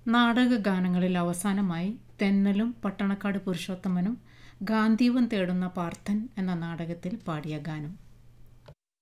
നാടകഗാനങ്ങളിൽ അവസാനമായി തെന്നലും പട്ടണക്കാട് പുരുഷോത്തമനും ഗാന്ധീവം തേടുന്ന പാർത്ഥൻ എന്ന നാടകത്തിൽ പാടിയ ഗാനം.